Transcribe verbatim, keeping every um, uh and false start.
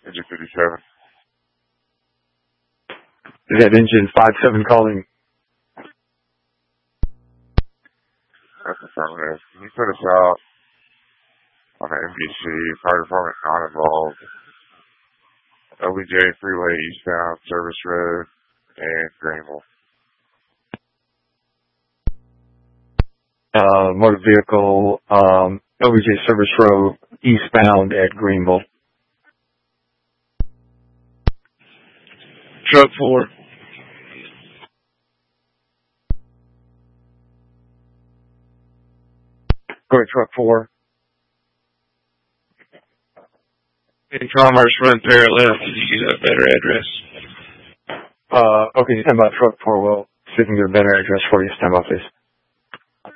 Engine fifty-seven. Is that engine five seven calling? That's affirmative. Can you put us out on the M B C, fire department not involved, O B J Freeway eastbound, Service Road, and Greenville. Uh, motor vehicle, um, O B J Service Road eastbound at Greenville. Truck four. Go ahead, truck four. In Commerce, run parallel. Can you get a better address? Uh, okay, stand by truck four. We'll see if we can get a better address for you. Stand by, please.